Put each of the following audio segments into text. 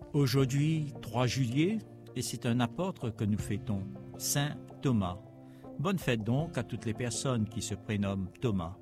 Aujourd'hui, 3 juillet, et c'est un apôtre que nous fêtons, Saint Thomas. Bonne fête donc à toutes les personnes qui se prénomment Thomas.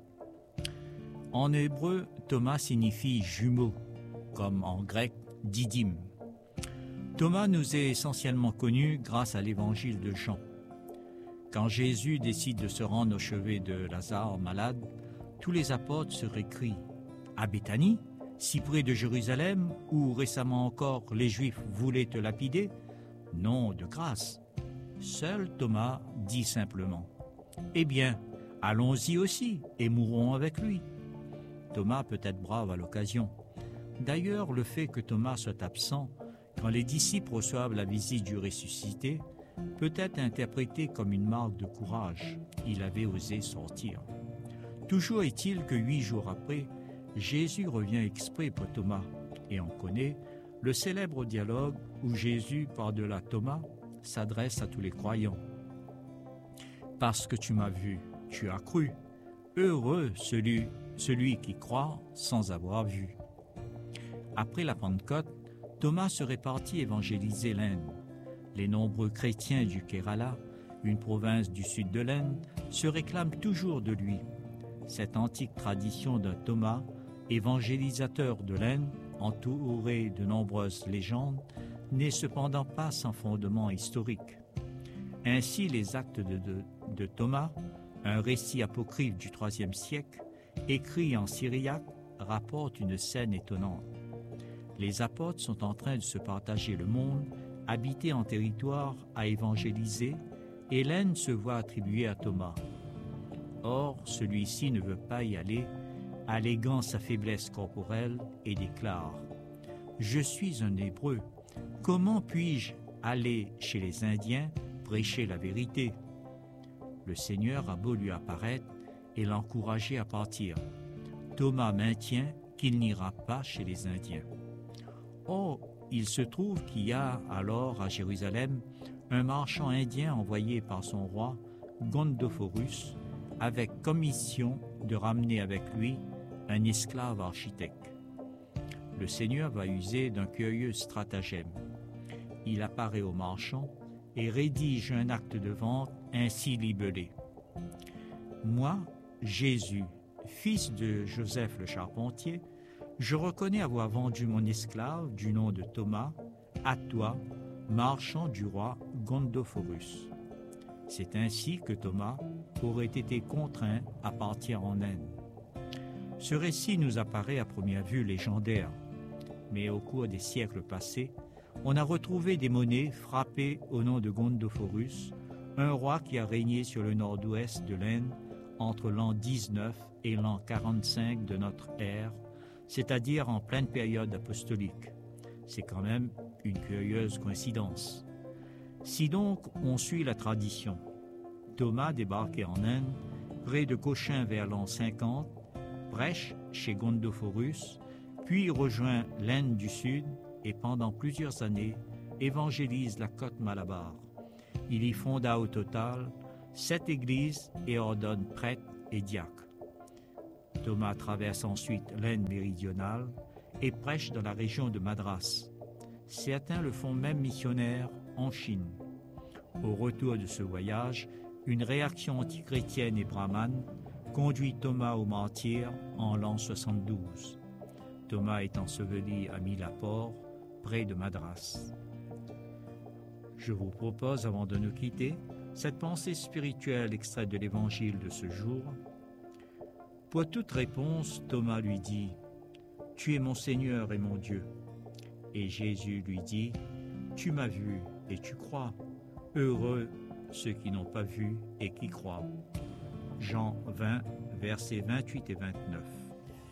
En hébreu, Thomas signifie jumeau, comme en grec, didyme. Thomas nous est essentiellement connu grâce à l'évangile de Jean. Quand Jésus décide de se rendre au chevet de Lazare malade, tous les apôtres se récrient « À Béthanie, si près de Jérusalem, où récemment encore les Juifs voulaient te lapider ?» Non, de grâce. Seul Thomas dit simplement « Eh bien, allons-y aussi et mourrons avec lui. » Thomas peut être brave à l'occasion. D'ailleurs, le fait que Thomas soit absent quand les disciples reçoivent la visite du ressuscité peut être interprété comme une marque de courage. Il avait osé sortir. Toujours est-il que 8 jours après, Jésus revient exprès pour Thomas, et on connaît le célèbre dialogue où Jésus, par-delà Thomas, s'adresse à tous les croyants. « Parce que tu m'as vu, tu as cru. Heureux celui qui croit sans avoir vu. » Après la Pentecôte, Thomas serait parti évangéliser l'Inde. Les nombreux chrétiens du Kerala, une province du sud de l'Inde, se réclament toujours de lui. Cette antique tradition d'un Thomas, évangélisateur de l'Inde, entouré de nombreuses légendes, n'est cependant pas sans fondement historique. Ainsi, les actes de Thomas, un récit apocryphe du IIIe siècle, écrit en syriaque, rapportent une scène étonnante. Les apôtres sont en train de se partager le monde, habités en territoire à évangéliser, et l'Inde se voit attribuer à Thomas. Or, celui-ci ne veut pas y aller, alléguant sa faiblesse corporelle, et déclare « Je suis un Hébreu, comment puis-je aller chez les Indiens prêcher la vérité ?» Le Seigneur a beau lui apparaître et l'encourager à partir. Thomas maintient qu'il n'ira pas chez les Indiens. Or, il se trouve qu'il y a alors à Jérusalem un marchand indien envoyé par son roi, Gondoforus, avec commission de ramener avec lui un esclave architecte. Le Seigneur va user d'un curieux stratagème. Il apparaît au marchand et rédige un acte de vente ainsi libellé. « Moi, Jésus, fils de Joseph le charpentier, je reconnais avoir vendu mon esclave du nom de Thomas à toi, marchand du roi Gondoforus. » C'est ainsi que Thomas aurait été contraint à partir en Inde. Ce récit nous apparaît à première vue légendaire, mais au cours des siècles passés, on a retrouvé des monnaies frappées au nom de Gondoforus, un roi qui a régné sur le nord-ouest de l'Inde entre l'an 19 et l'an 45 de notre ère, c'est-à-dire en pleine période apostolique. C'est quand même une curieuse coïncidence. Si donc on suit la tradition, Thomas débarquait en Inde, près de Cochin vers l'an 50, prêche chez Gondoforus, puis rejoint l'Inde du Sud et pendant plusieurs années évangélise la côte Malabar. Il y fonda au total 7 églises et ordonne prêtres et diacres. Thomas traverse ensuite l'Inde méridionale et prêche dans la région de Madras. Certains le font même missionnaire en Chine. Au retour de ce voyage, une réaction antichrétienne et brahmane conduit Thomas au martyre en l'an 72. Thomas est enseveli à Mylapore, près de Madras. Je vous propose, avant de nous quitter, cette pensée spirituelle extraite de l'évangile de ce jour. Pour toute réponse, Thomas lui dit « Tu es mon Seigneur et mon Dieu. » Et Jésus lui dit « Tu m'as vu et tu crois. Heureux ceux qui n'ont pas vu et qui croient. » Jean 20, versets 28 et 29.